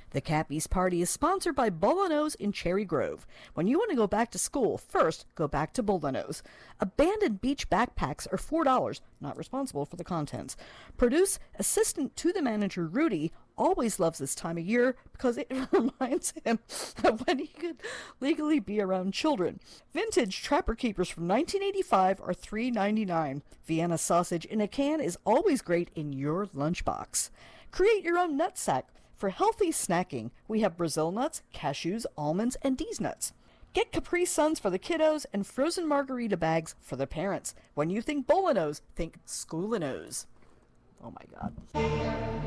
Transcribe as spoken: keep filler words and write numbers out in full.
The Cappies Party is sponsored by Bolanos in Cherry Grove. When you want to go back to school, first go back to Bolanos. Abandoned beach backpacks are four dollars, not responsible for the contents. Produce assistant to the manager Rudy always loves this time of year because it reminds him of when he could legally be around children. Vintage Trapper Keepers from nineteen eighty-five are three ninety-nine. Vienna sausage in a can is always great in your lunchbox. Create your own nut sack. For healthy snacking, we have Brazil nuts, cashews, almonds, and D's nuts. Get Capri Suns for the kiddos and frozen margarita bags for the parents. When you think Bolanos, think Schoolinos. Oh my god.